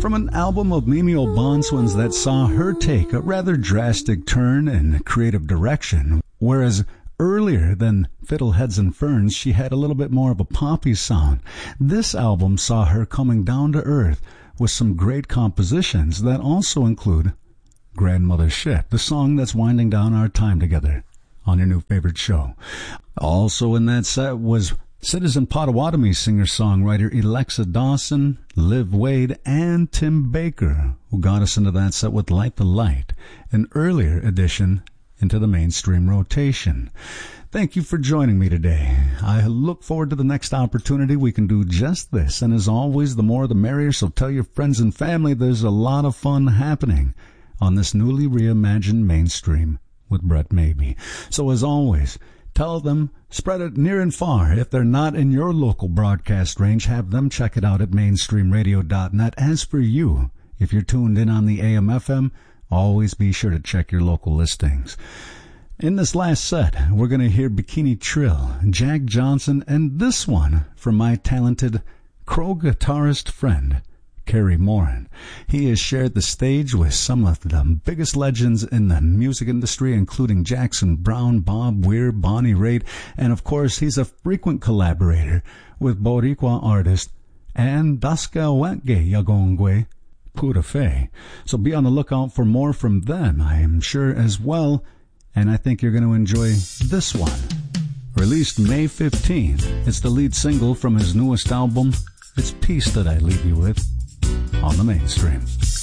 From an album of Mimi O'Bonswin's that saw her take a rather drastic turn in creative direction, whereas earlier than Fiddleheads and Ferns she had a little bit more of a poppy sound. This album saw her coming down to earth with some great compositions that also include Grandmother Ship, the song that's winding down our time together on your new favorite show. Also in that set was Citizen Potawatomi singer-songwriter Alexa Dawson, Liv Wade, and Tim Baker, who got us into that set with Light the Light, an earlier addition into the mainstream rotation. Thank you for joining me today. I look forward to the next opportunity we can do just this, and as always, the more the merrier, so tell your friends and family there's a lot of fun happening on this newly reimagined mainstream with Brett Maybe. So as always, tell them, spread it near and far. If they're not in your local broadcast range, have them check it out at mainstreamradio.net. As for you, if you're tuned in on the AM/FM, always be sure to check your local listings. In this last set, we're going to hear Bikini Trill, Jack Johnson, and this one from my talented Crow guitarist friend, Kerry Moran. He has shared the stage with some of the biggest legends in the music industry, including Jackson Browne, Bob Weir, Bonnie Raitt, and of course he's a frequent collaborator with Boricua artist and Daska Wetge Yagongwe Purafe. So be on the lookout for more from them, I am sure, as well, and I think you're going to enjoy this one. Released May 15th, it's the lead single from his newest album. It's Peace That I Leave You With on the Mainstream.